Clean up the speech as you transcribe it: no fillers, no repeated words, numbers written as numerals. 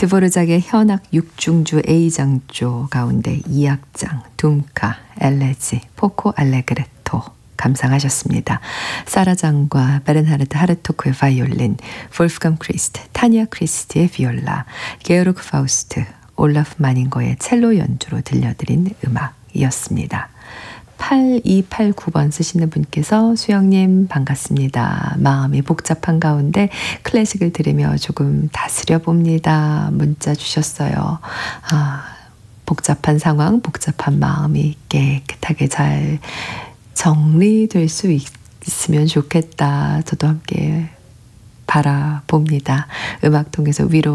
드보르작의 현악 6중주 A장조 가운데 2악장 둠카, 엘레지, 포코 알레그레토 감상하셨습니다. 사라장과 베른하르트 하르토크의 바이올린, 볼프강 크리스트, 타니아 크리스티의 비올라, 게오르크 파우스트, 올라프 마닌거의 첼로 연주로 들려드린 음악이었습니다. 8289번 쓰시는 분께서 수영님 반갑습니다. 마음이 복잡한 가운데 클래식을 들으며 조금 다스려 봅니다. 문자 주셨어요. 복잡한 상황, 복잡한 마음이 깨끗하게 잘 정리될 수 있으면 좋겠다. 저도 함께 바라봅니다. 음악 통해서 위로